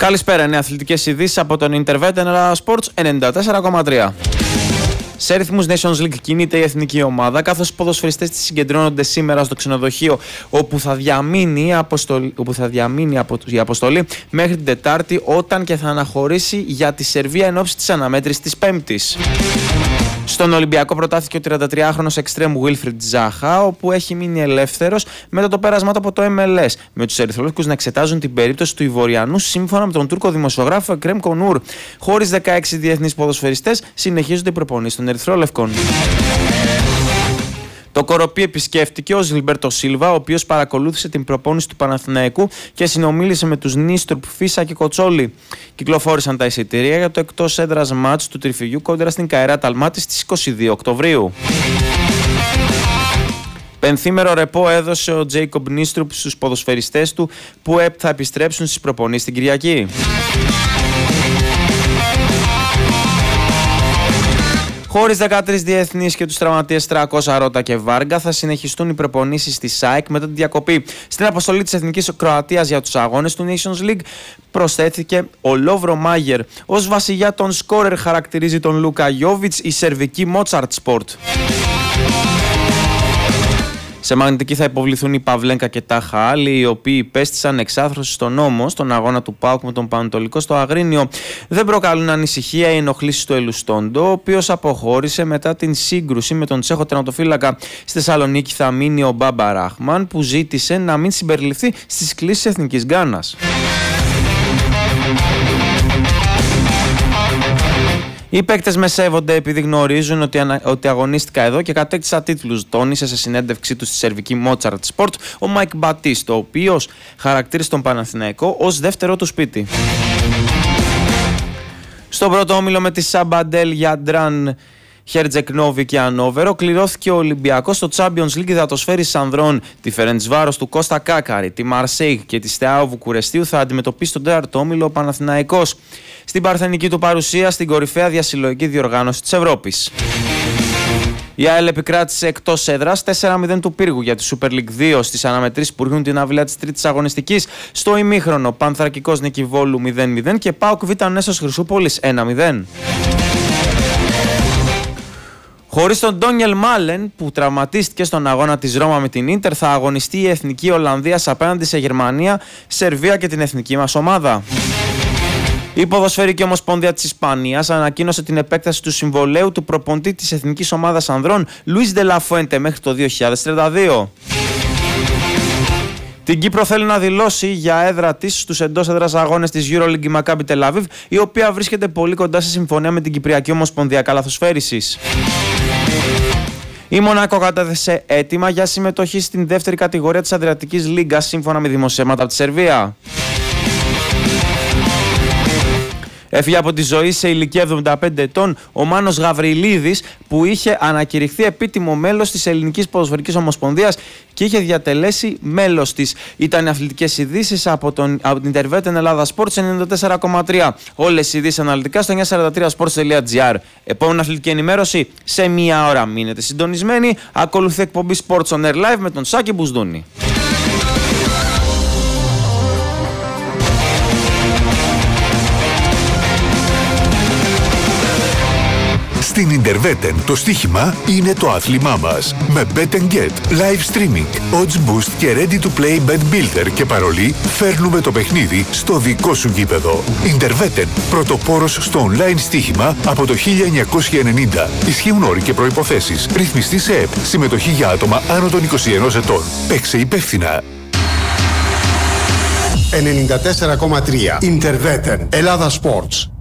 Καλησπέρα, είναι αθλητικές ειδήσεις από τον Intervet Ελλάδα Sports 94,3. Σε ρυθμούς Nations League κινείται η εθνική ομάδα, καθώς οι ποδοσφαιριστές της συγκεντρώνονται σήμερα στο ξενοδοχείο όπου θα διαμείνει η αποστολή μέχρι την Τετάρτη, όταν και θα αναχωρήσει για τη Σερβία εν ώψη της αναμέτρησης της Πέμπτης. Στον Ολυμπιακό προτάθηκε ο 33χρονος εξτρέμ Wilfried Zaha, όπου έχει μείνει ελεύθερος μετά το πέρασμα του από το MLS, με τους ερυθρόλευκους να εξετάζουν την περίπτωση του Ιβοριανού, σύμφωνα με τον Τούρκο δημοσιογράφο Ekrem Konour. Χωρίς 16 διεθνείς ποδοσφαιριστές, συνεχίζονται οι προπονήσεις των ερυθρόλευκων. Το Κοροπή επισκέφτηκε ο Ζιλμπέρτο Σίλβα, ο οποίος παρακολούθησε την προπόνηση του Παναθηναϊκού και συνομίλησε με τους Νίστρουπ, Φίσα και Κοτσόλη. Κυκλοφόρησαν τα εισιτήρια για το εκτός έδρας μάτς του Τριφυγιού κόντρα στην Καεράτ Αλμάτι στις 22 Οκτωβρίου. Πενθήμερο ρεπό έδωσε ο Τζέικομπ Νίστρουπ στους ποδοσφαιριστές του που θα επιστρέψουν στις προπονήσεις την Κυριακή. Χωρίς 13 διεθνείς και τους τραυματίες Τρακόσα, Ρώτα και Βάργα, θα συνεχιστούν οι προπονήσεις στη ΣΑΕΚ μετά την διακοπή. Στην αποστολή της Εθνικής Κροατίας για τους αγώνες του Nations League προσθέθηκε ο Λόβρο Μάγερ. Ως βασιλιά των σκόρερ χαρακτηρίζει τον Λούκα Γιόβιτς η σερβική Μότσαρτ Σπορτ. Σε μαγνητική θα υποβληθούν οι Παυλένκα και Τάχα Άλλη, οι οποίοι υπέστησαν εξάθρωση στον ώμο στον αγώνα του ΠΑΟΚ με τον Πανετολικό στο Αγρίνιο. Δεν προκαλούν ανησυχία οι ενοχλήσεις του Ελουστόντο, ο οποίος αποχώρησε μετά την σύγκρουση με τον Τσέχο τερματοφύλακα. Στη Θεσσαλονίκη θα μείνει ο Μπάμπα Ράχμαν, που ζήτησε να μην συμπεριληφθεί στις κλήσεις Εθνικής Γκάνας. Οι παίκτες με σέβονται επειδή γνωρίζουν ότι αγωνίστηκα εδώ και κατέκτησα τίτλους, τόνισε σε συνέντευξή του στη σερβική Μότσαρτ Σπορτ ο Μάικ Μπατίστ, ο οποίος χαρακτήρισε τον Παναθηναϊκό ως δεύτερο του σπίτι. Στον πρώτο όμιλο με τη Σαμπαντέλ, Γιαντράν, Χερτζεκνόβι και Ανόβερο κληρώθηκε ο Ολυμπιακός στο Champions League υδατοσφαίρης ανδρών. Τη Φερεντσβάρος του Κώστα Κάκαρη, τη Μαρσέιγ και τη Στεάου Βουκουρεστίου θα αντιμετωπίσει τον τέταρτο όμιλο ο Παναθηναϊκός στην παρθενική του παρουσία στην κορυφαία διασυλλογική διοργάνωση της Ευρώπης. Η ΑΕΛ επικράτησε εκτός έδρας 4-0 του Πύργου για τη Super League 2 στις αναμετρήσεις που ρχούν την αυλαία της τρίτης αγωνιστικής. Στο ημίχρονο Πανθρακικός Νικηβόλου 0-0 και ΠΑΟΚ Β' Νέσος Χρυσούπολης 1-0. Χωρίς τον Ντόνιελ Μάλεν, που τραυματίστηκε στον αγώνα της Ρώμα με την Ίντερ, θα αγωνιστεί η Εθνική Ολλανδίας απέναντι σε Γερμανία, Σερβία και την εθνική μας ομάδα. Η Ποδοσφαιρική Ομοσπονδία της Ισπανίας ανακοίνωσε την επέκταση του συμβολαίου του προπονητή της εθνικής ομάδας ανδρών Λουίς Ντε Λα Φουέντε μέχρι το 2032. Την Κύπρο θέλει να δηλώσει για έδρα της στους εντός έδρας αγώνες της EuroLeague η Maccabi Tel Aviv, η οποία βρίσκεται πολύ κοντά σε συμφωνία με την Κυπριακή Ομοσπονδία Καλαθοσφαίρισης. Η Μονάκο κατέθεσε αίτημα για συμμετοχή στην δεύτερη κατηγορία της Αδριατικής Λίγκας, σύμφωνα με δημοσιεύματα από τη Σερβία. Έφυγε από τη ζωή σε ηλικία 75 ετών ο Μάνος Γαβριλίδης, που είχε ανακηρυχθεί επίτιμο μέλος της Ελληνικής Ποδοσφαιρικής Ομοσπονδίας και είχε διατελέσει μέλος της. Ήταν οι αθλητικές ειδήσεις από την Intervet Ελλάδα Sports 94,3. Όλες οι ειδήσεις αναλυτικά στο 943sports.gr. Επόμενη αθλητική ενημέρωση σε μία ώρα. Μείνετε συντονισμένοι. Ακολουθεί εκπομπή Sports on Air Live με τον Σάκη Μπουσδούνη. Στην Interveten το στοίχημα είναι το άθλημά μας. Με Bet & Get, live streaming, odds boost και ready to play bet builder και παρολί, φέρνουμε το παιχνίδι στο δικό σου γήπεδο. Interveten, πρωτοπόρος στο online στοίχημα από το 1990. Ισχύουν όροι και προϋποθέσεις. Ρυθμιστή σε ΕΠ. Συμμετοχή για άτομα άνω των 21 ετών. Παίξε υπεύθυνα. 94,3 Interveten Ελλάδα Sports.